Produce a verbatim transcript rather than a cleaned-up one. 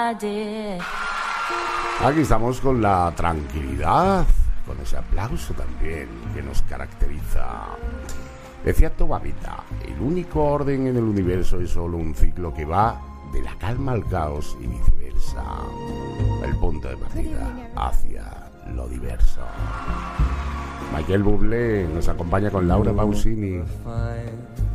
Aquí estamos con la tranquilidad, con ese aplauso también que nos caracteriza. Decía Tobabita, el único orden en el universo es solo un ciclo que va de la calma al caos y viceversa. El punto de partida hacia lo diverso. Michael Bublé nos acompaña con Laura Pausini.